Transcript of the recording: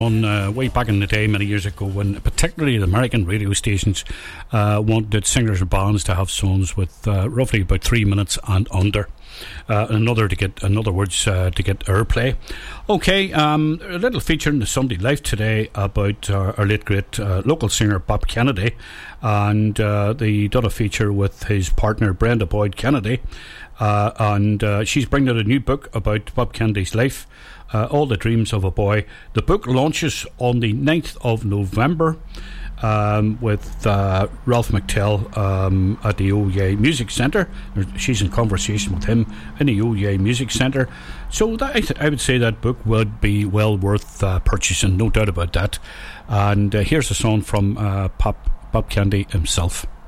On way back in the day, many years ago, when particularly the American radio stations wanted singers or bands to have songs with roughly about 3 minutes and under. In other words, to get airplay. Okay, a little feature in the Sunday Life today about our late great local singer Bob Kennedy, and they done a feature with his partner Brenda Boyd Kennedy, and she's bringing out a new book about Bob Kennedy's life. All the Dreams of a Boy. The book launches on the 9th of November with Ralph McTell at the OEA Music Centre. She's in conversation with him in the OEA Music Centre. So I would say that book would be well worth purchasing, no doubt about that. And here's a song from Bob Kennedy himself.